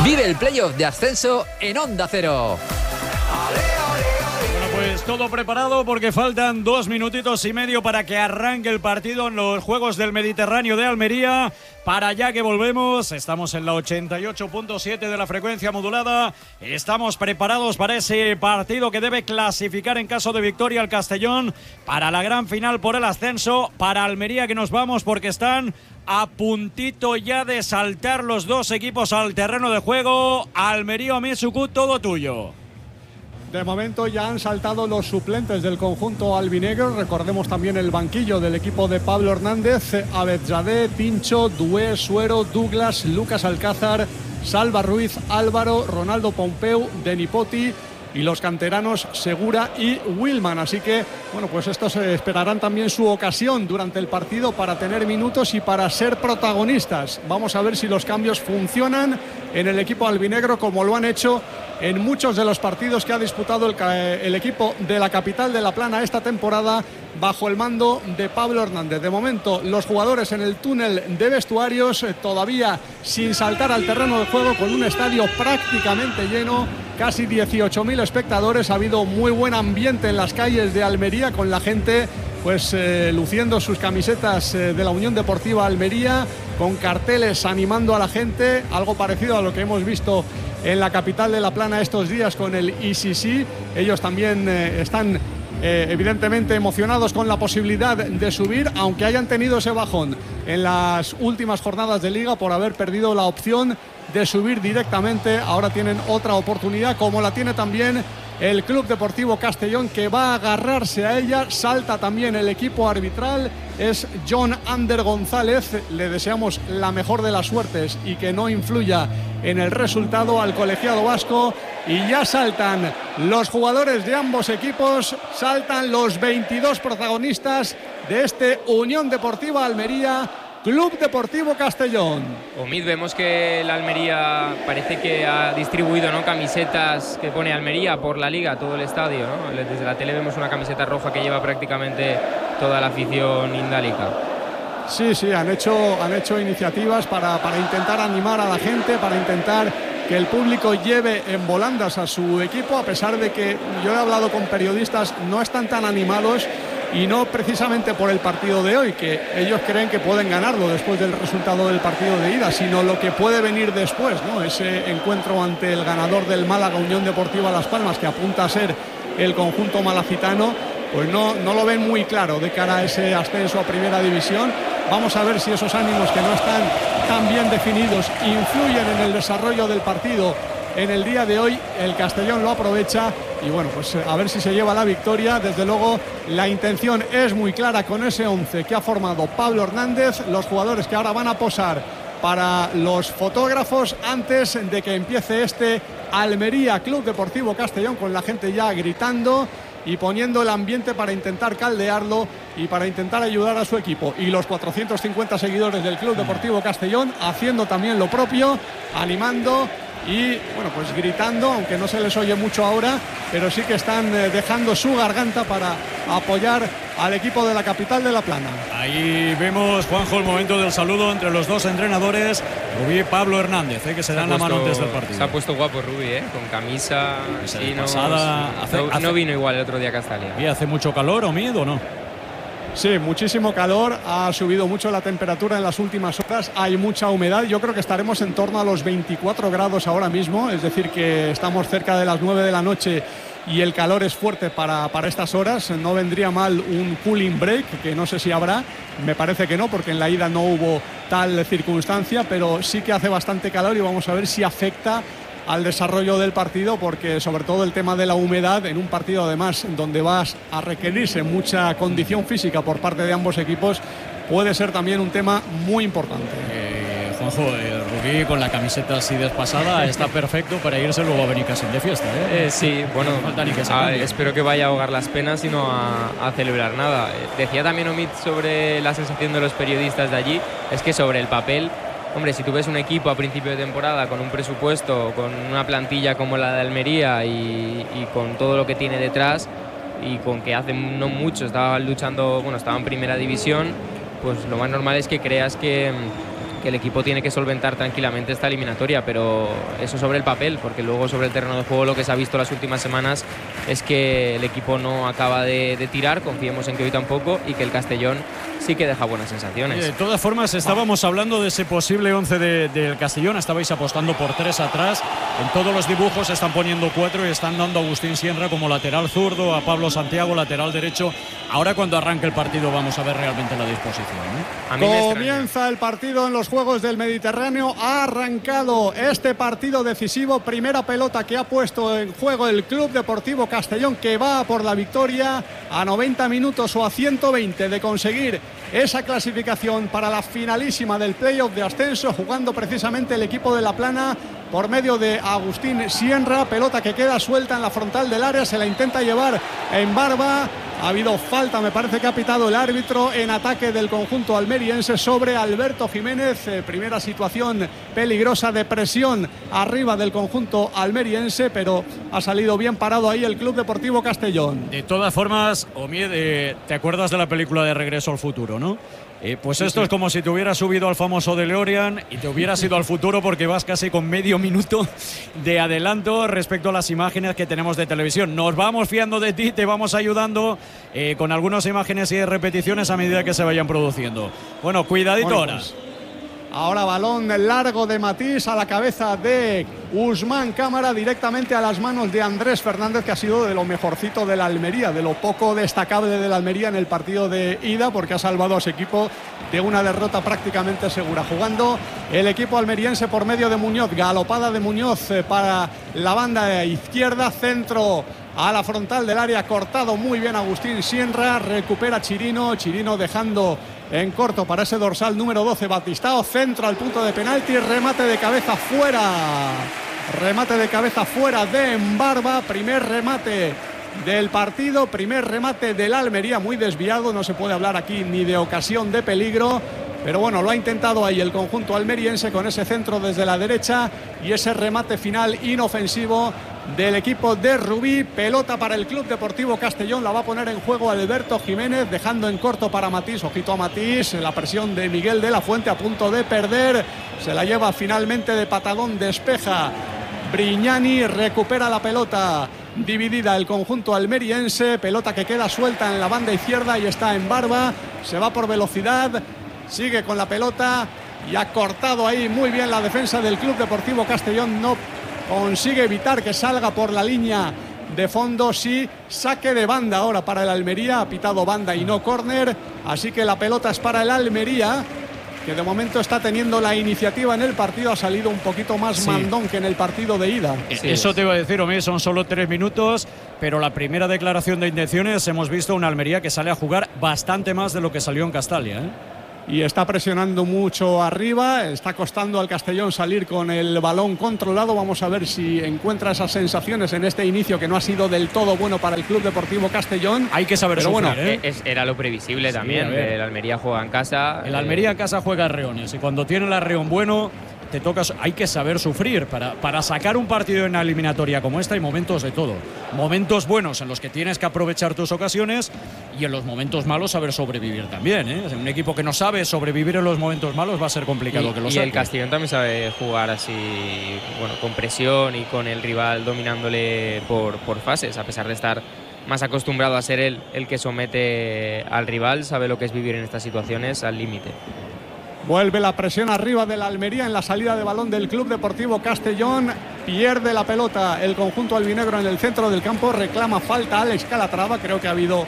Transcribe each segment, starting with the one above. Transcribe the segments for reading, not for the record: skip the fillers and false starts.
Vive el playoff de ascenso en Onda Cero. Pues todo preparado porque faltan 2 minutitos y medio para que arranque el partido en los Juegos del Mediterráneo de Almería. Para allá que volvemos, estamos en la 88.7 de la frecuencia modulada. Estamos preparados para ese partido que debe clasificar en caso de victoria al Castellón para la gran final por el ascenso. Para Almería que nos vamos porque están a puntito ya de saltar los dos equipos al terreno de juego. Almería o Mitsuku, todo tuyo. De momento ya han saltado los suplentes del conjunto albinegro. Recordemos también el banquillo del equipo de Pablo Hernández: Abedzadeh, Tincho, Dué, Suero, Douglas, Lucas Alcázar, Salva Ruiz, Álvaro, Ronaldo Pompeu, Denipoti y los canteranos Segura y Willman. Así que, bueno, pues estos esperarán también su ocasión durante el partido para tener minutos y para ser protagonistas. Vamos a ver si los cambios funcionan en el equipo albinegro como lo han hecho en muchos de los partidos que ha disputado el equipo de la capital de La Plana esta temporada bajo el mando de Pablo Hernández. De momento, los jugadores en el túnel de vestuarios, todavía sin saltar al terreno de juego, con un estadio prácticamente lleno, casi 18.000 espectadores. Ha habido muy buen ambiente en las calles de Almería, con la gente pues luciendo sus camisetas de la Unión Deportiva Almería, con carteles animando a la gente, algo parecido a lo que hemos visto en la capital de La Plana estos días con el ICC. Ellos también están evidentemente emocionados con la posibilidad de subir, aunque hayan tenido ese bajón en las últimas jornadas de Liga por haber perdido la opción de subir directamente. Ahora tienen otra oportunidad, como la tiene también el Club Deportivo Castellón, que va a agarrarse a ella. Salta también el equipo arbitral, es John Ander González. Le deseamos la mejor de las suertes y que no influya en el resultado al colegiado vasco. Y ya saltan los jugadores de ambos equipos, saltan los 22 protagonistas de este Unión Deportiva Almería, Club Deportivo Castellón. Omid, vemos que la Almería parece que ha distribuido, ¿no?, camisetas que pone Almería por la Liga, todo el estadio, ¿no? Desde la tele vemos una camiseta roja que lleva prácticamente toda la afición indálica. Sí, han hecho iniciativas para intentar animar a la gente, para intentar que el público lleve en volandas a su equipo, a pesar de que yo he hablado con periodistas, no están tan animados. Y no precisamente por el partido de hoy, que ellos creen que pueden ganarlo después del resultado del partido de ida, sino lo que puede venir después, ¿no? Ese encuentro ante el ganador del Málaga, Unión Deportiva Las Palmas, que apunta a ser el conjunto malacitano, pues no lo ven muy claro de cara a ese ascenso a Primera División. Vamos a ver si esos ánimos que no están tan bien definidos influyen en el desarrollo del partido en el día de hoy. El Castellón lo aprovecha y bueno, pues a ver si se lleva la victoria. Desde luego la intención es muy clara con ese 11 que ha formado Pablo Hernández, los jugadores que ahora van a posar para los fotógrafos antes de que empiece este Almería Club Deportivo Castellón, con la gente ya gritando y poniendo el ambiente para intentar caldearlo y para intentar ayudar a su equipo. Y los 450 seguidores del Club Deportivo Castellón haciendo también lo propio, animando y bueno, pues gritando, aunque no se les oye mucho ahora, pero sí que están dejando su garganta para apoyar al equipo de la capital de La Plana. Ahí vemos, Juanjo, el momento del saludo entre los dos entrenadores, Rubí y Pablo Hernández, que se dan la mano antes del partido. Se ha puesto guapo Rubí, con camisa. Sí, no vino igual el otro día que hasta el día. ¿Y hace mucho calor o miedo o no? Sí, muchísimo calor, ha subido mucho la temperatura en las últimas horas, hay mucha humedad. Yo creo que estaremos en torno a los 24 grados ahora mismo, es decir que estamos cerca de las 9 de la noche y el calor es fuerte para estas horas. No vendría mal un cooling break, que no sé si habrá, me parece que no, porque en la ida no hubo tal circunstancia, pero sí que hace bastante calor y vamos a ver si afecta al desarrollo del partido, porque sobre todo el tema de la humedad en un partido además donde vas a requerirse mucha condición física por parte de ambos equipos puede ser también un tema muy importante. Juanjo, el Rubí con la camiseta así despasada está perfecto para irse luego a Benicàssim de fiesta, ¿eh? Sí, bueno, no falta ni que se espero que vaya a ahogar las penas y no a celebrar nada. Decía también Omid sobre la sensación de los periodistas de allí, es que sobre el papel, hombre, si tú ves un equipo a principio de temporada con un presupuesto, con una plantilla como la de Almería y con todo lo que tiene detrás, y con que hace no mucho estaban luchando, estaba en Primera División, pues lo más normal es que creas que el equipo tiene que solventar tranquilamente esta eliminatoria, pero eso sobre el papel, porque luego sobre el terreno de juego lo que se ha visto las últimas semanas es que el equipo no acaba de tirar, confiemos en que hoy tampoco, y que el Castellón sí que deja buenas sensaciones. De todas formas, estábamos hablando de ese posible 11 del Castellón, estabais apostando por 3 atrás, en todos los dibujos están poniendo 4 y están dando a Agustín Sienra como lateral zurdo, a Pablo Santiago lateral derecho. Ahora cuando arranque el partido vamos a ver realmente la disposición, ¿eh? Comienza el partido en los Juegos del Mediterráneo, ha arrancado este partido decisivo, primera pelota que ha puesto en juego el Club Deportivo Castellón, que va por la victoria a 90 minutos o a 120 de conseguir esa clasificación para la finalísima del playoff de ascenso, jugando precisamente el equipo de La Plana por medio de Agustín Sienra. Pelota que queda suelta en la frontal del área, se la intenta llevar en Barba. Ha habido falta, me parece que ha pitado el árbitro en ataque del conjunto almeriense sobre Alberto Jiménez. Primera situación peligrosa de presión arriba del conjunto almeriense, pero ha salido bien parado ahí el Club Deportivo Castellón. De todas formas, Omied, ¿te acuerdas de la película de Regreso al Futuro, no? Pues sí, esto sí. Es como si te hubieras subido al famoso DeLorean y te hubieras ido al futuro, porque vas casi con medio minuto de adelanto respecto a las imágenes que tenemos de televisión. Nos vamos fiando de ti, te vamos ayudando con algunas imágenes y repeticiones a medida que se vayan produciendo. Bueno, cuidadito ahora. Pues, ahora balón largo de Matís a la cabeza de Usman Cámara, directamente a las manos de Andrés Fernández, que ha sido de lo mejorcito de la Almería, de lo poco destacable de la Almería en el partido de ida, porque ha salvado a su equipo de una derrota prácticamente segura. Jugando el equipo almeriense por medio de Muñoz, galopada de Muñoz para la banda izquierda, centro a la frontal del área, cortado muy bien Agustín Sienra, recupera Chirino dejando en corto para ese dorsal número 12 Batistao, centro al punto de penalti, remate de cabeza fuera de Embarba, primer remate del partido, primer remate del Almería, muy desviado, no se puede hablar aquí ni de ocasión de peligro, pero bueno, lo ha intentado ahí el conjunto almeriense con ese centro desde la derecha y ese remate final inofensivo del equipo de Rubí. Pelota para el Club Deportivo Castellón, la va a poner en juego Alberto Jiménez, dejando en corto para Matís. Ojito a Matís, la presión de Miguel de la Fuente, a punto de perder, se la lleva finalmente de patadón, despeja Brignani, recupera la pelota dividida el conjunto almeriense, pelota que queda suelta en la banda izquierda y está en Barba, se va por velocidad, sigue con la pelota y ha cortado ahí muy bien la defensa del Club Deportivo Castellón, no consigue evitar que salga por la línea de fondo. Sí, saque de banda ahora para el Almería, ha pitado banda y no córner, así que la pelota es para el Almería, que de momento está teniendo la iniciativa en el partido, ha salido un poquito más mandón que en el partido de ida. Sí, eso te iba a decir, Omi, son solo 3 minutos, pero la primera declaración de intenciones hemos visto una Almería que sale a jugar bastante más de lo que salió en Castalia, ¿eh? Y está presionando mucho arriba, está costando al Castellón salir con el balón controlado. Vamos a ver si encuentra esas sensaciones en este inicio que no ha sido del todo bueno para el Club Deportivo Castellón. Hay que saber sufrir, bueno, era lo previsible también. El Almería juega en casa. El Almería en casa juega a Reones y cuando tiene el Arreón bueno, te toca, hay que saber sufrir. Para sacar un partido en una eliminatoria como esta hay momentos de todo. Momentos buenos en los que tienes que aprovechar tus ocasiones y en los momentos malos saber sobrevivir también, ¿eh? Un equipo que no sabe sobrevivir en los momentos malos va a ser complicado que lo saque. Y el Castellón también sabe jugar así, bueno, con presión y con el rival dominándole por fases, a pesar de estar más acostumbrado a ser él el que somete al rival, sabe lo que es vivir en estas situaciones al límite. Vuelve la presión arriba de la Almería en la salida de balón del Club Deportivo Castellón. Pierde la pelota el conjunto albinegro en el centro del campo. Reclama falta Alex Calatrava. Creo que ha habido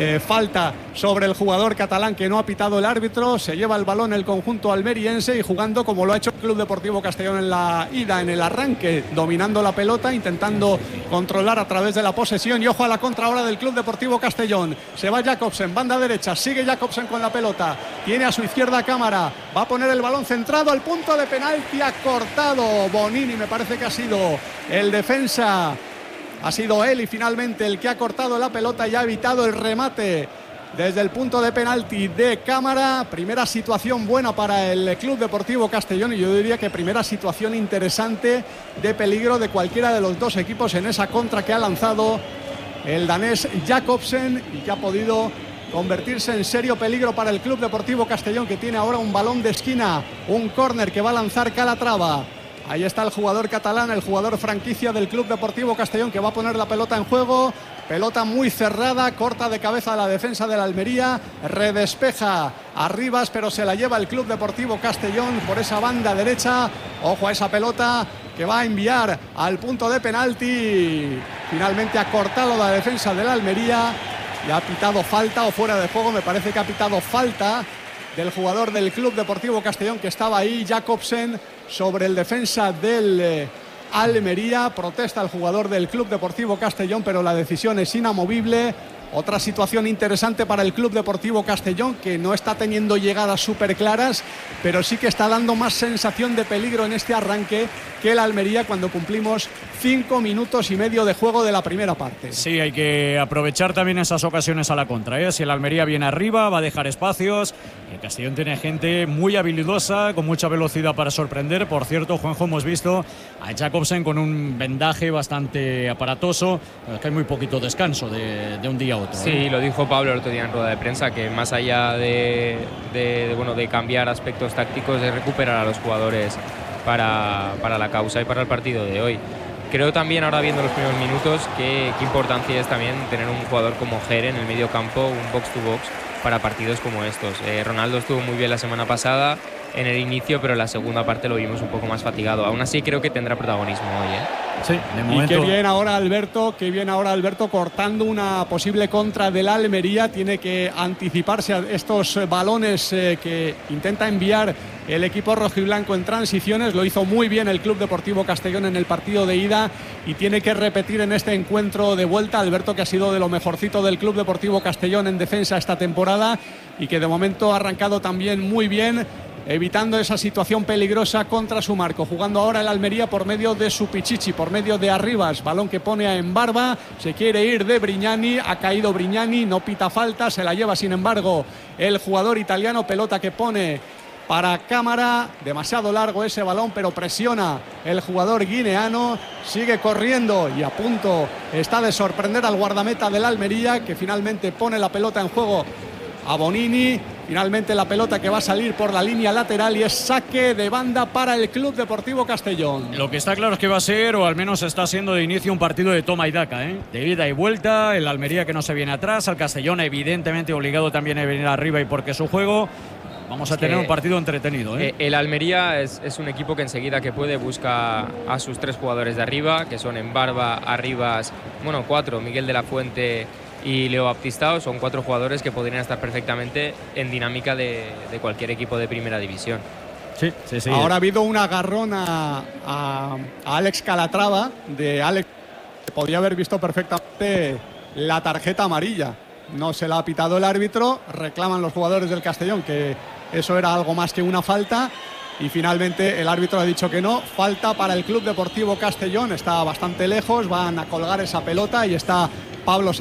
falta sobre el jugador catalán que no ha pitado el árbitro. Se lleva el balón el conjunto almeriense y jugando como lo ha hecho el Club Deportivo Castellón en la ida, en el arranque, dominando la pelota, intentando controlar a través de la posesión. Y ojo a la contra ahora del Club Deportivo Castellón. Se va Jacobsen, banda derecha, sigue Jacobsen con la pelota, tiene a su izquierda Cámara, va a poner el balón centrado al punto de penalti, ha cortado Bonini, me parece que ha sido el defensa. Ha sido él y finalmente el que ha cortado la pelota y ha evitado el remate desde el punto de penalti de Cámara. Primera situación buena para el Club Deportivo Castellón y yo diría que primera situación interesante de peligro de cualquiera de los dos equipos en esa contra que ha lanzado el danés Jacobsen y que ha podido convertirse en serio peligro para el Club Deportivo Castellón, que tiene ahora un balón de esquina, un córner que va a lanzar Calatrava. Ahí está el jugador catalán, el jugador franquicia del Club Deportivo Castellón, que va a poner la pelota en juego. Pelota muy cerrada, corta de cabeza la defensa de la Almería, redespeja a Rivas, pero se la lleva el Club Deportivo Castellón por esa banda derecha. Ojo a esa pelota que va a enviar al punto de penalti. Finalmente ha cortado la defensa de la Almería y ha pitado falta o fuera de juego. Me parece que ha pitado falta del jugador del Club Deportivo Castellón, que estaba ahí, Jacobsen, sobre el defensa del Almería. Protesta el jugador del Club Deportivo Castellón, pero la decisión es inamovible. Otra situación interesante para el Club Deportivo Castellón, que no está teniendo llegadas súper claras, pero sí que está dando más sensación de peligro en este arranque que el Almería, cuando cumplimos 5 minutos y medio de juego de la primera parte. Sí, hay que aprovechar también esas ocasiones a la contra, ¿eh? Si el Almería viene arriba, va a dejar espacios. El Castellón tiene gente muy habilidosa, con mucha velocidad para sorprender. Por cierto, Juanjo, hemos visto a Jacobsen con un vendaje bastante aparatoso, pero es que hay muy poquito descanso de un día a otro, ¿eh? Sí, lo dijo Pablo el otro día en rueda de prensa, que más allá de cambiar aspectos tácticos, es recuperar a los jugadores para la causa y para el partido de hoy. Creo también, ahora viendo los primeros minutos, qué importancia es también tener un jugador como Jere en el medio campo, un box to box, para partidos como estos. Ronaldo estuvo muy bien la semana pasada en el inicio, pero en la segunda parte lo vimos un poco más fatigado. Aún así creo que tendrá protagonismo hoy, ¿eh? Sí, de momento. Y qué bien ahora Alberto cortando una posible contra del Almería. Tiene que anticiparse a estos balones que intenta enviar el equipo rojiblanco en transiciones. Lo hizo muy bien el Club Deportivo Castellón en el partido de ida y tiene que repetir en este encuentro de vuelta. Alberto, que ha sido de lo mejorcito del Club Deportivo Castellón en defensa esta temporada y que de momento ha arrancado también muy bien, evitando esa situación peligrosa contra su marco. Jugando ahora el Almería por medio de su Pichichi, por medio de Arribas. Balón que pone a Embarba, se quiere ir de Brignani, ha caído Brignani, no pita falta, se la lleva sin embargo el jugador italiano. Pelota que pone para Cámara, demasiado largo ese balón, pero presiona el jugador guineano, sigue corriendo y a punto está de sorprender al guardameta del Almería, que finalmente pone la pelota en juego a Bonini. Finalmente la pelota que va a salir por la línea lateral y es saque de banda para el Club Deportivo Castellón. Lo que está claro es que va a ser, o al menos está siendo de inicio, un partido de toma y daca, ¿eh? De ida y vuelta. El Almería que no se viene atrás, al Castellón evidentemente obligado también a venir arriba, y porque su juego. Vamos a tener un partido entretenido, ¿eh? El Almería es un equipo que enseguida que puede busca a sus 3 jugadores de arriba, que son Embarba, Arribas, 4, Miguel de la Fuente y Leo Baptistao. Son 4 jugadores que podrían estar perfectamente en dinámica de cualquier equipo de primera división. Sí. Ahora ha habido un agarrón a Alex Calatrava, de Alex, que podía haber visto perfectamente la tarjeta amarilla. No se la ha pitado el árbitro, reclaman los jugadores del Castellón que eso era algo más que una falta y finalmente el árbitro ha dicho que no. Falta para el Club Deportivo Castellón, está bastante lejos, van a colgar esa pelota y está Pablo